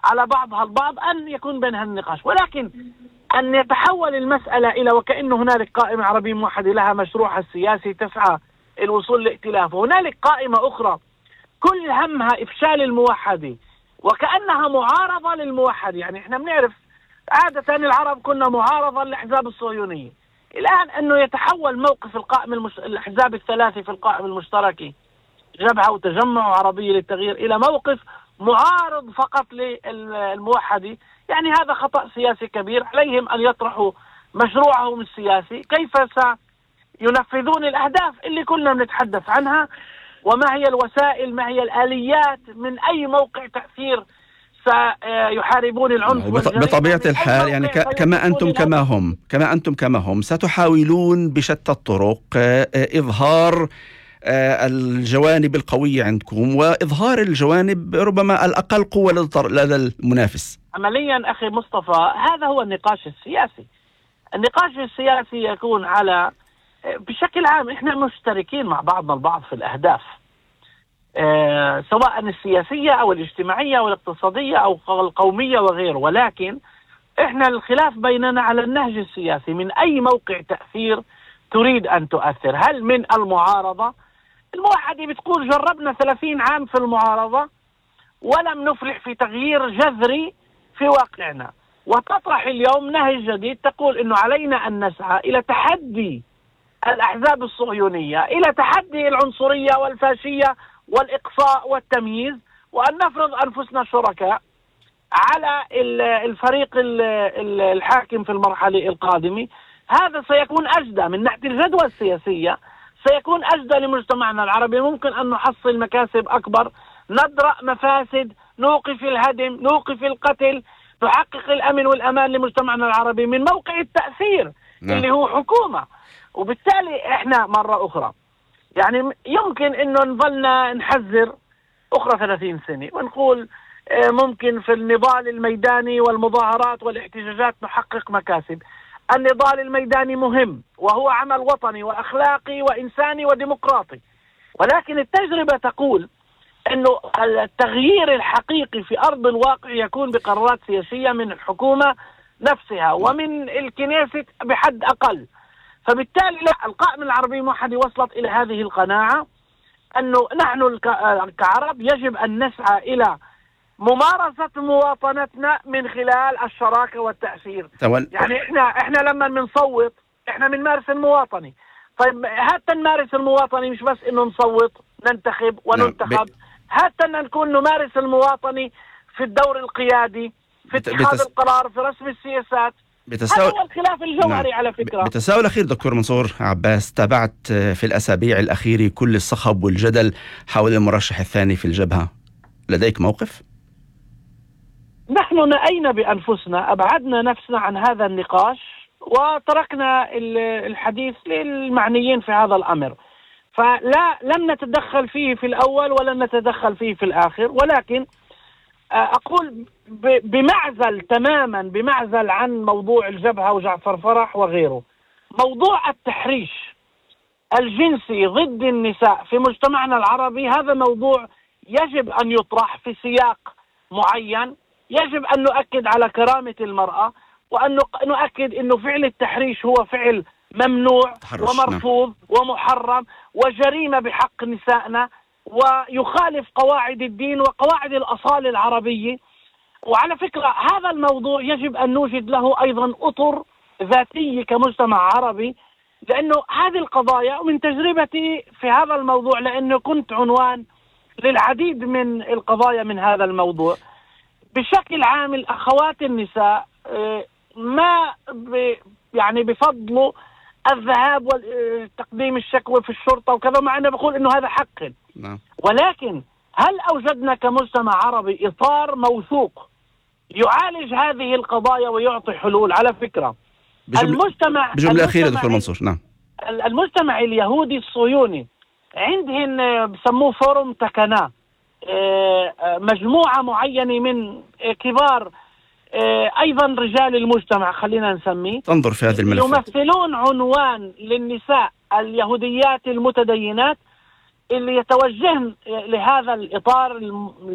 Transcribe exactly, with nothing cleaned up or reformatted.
على بعضها البعض أن يكون بينها النقاش. ولكن أن يتحول المسألة إلى وكأن هنالك قائمة عربية موحدة لها مشروعها السياسي تسعى الوصول لائتلاف، وهنالك قائمة أخرى كل همها إفشال الموحدة وكأنها معارضة للموحد. يعني إحنا بنعرف عادة العرب كنا معارضة للأحزاب الصهيونية، الآن أنه يتحول موقف القائمة المش... الأحزاب الثلاثة في القائمة المشتركة جبهة وتجمع عربية للتغيير إلى موقف معارض فقط للموحدة، يعني هذا خطأ سياسي كبير. عليهم أن يطرحوا مشروعهم السياسي، كيف سينفذون الأهداف اللي كلنا بنتحدث عنها، وما هي الوسائل، ما هي الآليات، من أي موقع تأثير سيحاربون العنف والجريمة. بطبيعة الحال يعني كما أنتم كما هم كما أنتم كما هم ستحاولون بشتى الطرق إظهار الجوانب القوية عندكم وإظهار الجوانب ربما الأقل قوة لدى المنافس. عمليا أخي مصطفى هذا هو النقاش السياسي. النقاش السياسي يكون على بشكل عام إحنا مشتركين مع بعضنا البعض في الأهداف، أه سواء السياسية أو الاجتماعية أو الاقتصادية أو القومية وغيره، ولكن إحنا الخلاف بيننا على النهج السياسي، من أي موقع تأثير تريد أن تؤثر. هل من المعارضة؟ الموحدة بتقول جربنا ثلاثين عام في المعارضة ولم نفلح في تغيير جذري في واقعنا، وتطرح اليوم نهج جديد تقول إنه علينا أن نسعى إلى تحدي الأحزاب الصهيونية، إلى تحدي العنصرية والفاشية والإقصاء والتمييز، وأن نفرض أنفسنا شركاء على الفريق الحاكم في المرحلة القادمة. هذا سيكون أجدى من ناحية الجدوى السياسية، سيكون أجدى لمجتمعنا العربي، ممكن أن نحصل مكاسب أكبر، ندرأ مفاسد، نوقف الهدم، نوقف القتل، نحقق الأمن والأمان لمجتمعنا العربي من موقع التأثير نعم. اللي هو حكومة. وبالتالي إحنا مرة أخرى يعني يمكن أنه نظلنا نحذر أخرى ثلاثين سنة ونقول ممكن في النضال الميداني والمظاهرات والاحتجاجات نحقق مكاسب. النضال الميداني مهم وهو عمل وطني وأخلاقي وإنساني وديمقراطي، ولكن التجربة تقول أنه التغيير الحقيقي في أرض الواقع يكون بقرارات سياسية من الحكومة نفسها ومن الكنيسة بحد أقل. فبالتالي لا، القائمة العربية الموحدة وصلت إلى هذه القناعة أنه نحن كعرب يجب أن نسعى إلى ممارسة مواطنتنا من خلال الشراكة والتأثير. يعني إحنا إحنا لما بنصوت إحنا بنمارس المواطنة. طيب حتى نمارس المواطنة مش بس إنه نصوت ننتخب وننتخب، حتى نكون نمارس المواطنة في الدور القيادي، في اتخاذ بتس... القرار، في رسم السياسات. بتساو... هذا هو الخلاف الجوهري نعم. على فكرة بتساؤل أخير دكتور منصور عباس، تابعت في الأسابيع الأخيرة كل الصخب والجدل حول المرشح الثاني في الجبهة، لديك موقف؟ نحن نأينا بأنفسنا، أبعدنا نفسنا عن هذا النقاش وتركنا الحديث للمعنيين في هذا الأمر، فلا لم نتدخل فيه في الأول ولن نتدخل فيه في الآخر. ولكن أقول بمعزل تماما بمعزل عن موضوع الجبهة وجعفر فرح وغيره، موضوع التحريش الجنسي ضد النساء في مجتمعنا العربي هذا موضوع يجب أن يطرح في سياق معين. يجب أن نؤكد على كرامة المرأة، وأن نؤكد أنه فعل التحريش هو فعل ممنوع ومرفوض ومحرم وجريمة بحق نسائنا، ويخالف قواعد الدين وقواعد الأصالة العربية. وعلى فكرة هذا الموضوع يجب أن نوجد له أيضا أطر ذاتية كمجتمع عربي، لأنه هذه القضايا ومن تجربتي في هذا الموضوع، لأنه كنت عنوان للعديد من القضايا من هذا الموضوع. بشكل عام الأخوات النساء ما يعني بفضلوا الذهاب وتقديم الشكوى في الشرطة وكذا، مع أنه بقول أنه هذا حق نعم. ولكن هل أوجدنا كمجتمع عربي إطار موثوق يعالج هذه القضايا ويعطي حلول؟ على فكرة بجملة المجتمع بجملة أخيرة دكتور منصور نعم المجتمع اليهودي الصهيوني عندهم بسموه فورم تكنا، مجموعة معينة من كبار أيضا رجال المجتمع خلينا نسميه تنظر في هذه الملفات، يمثلون عنوان للنساء اليهوديات المتدينات اللي يتوجهن لهذا الإطار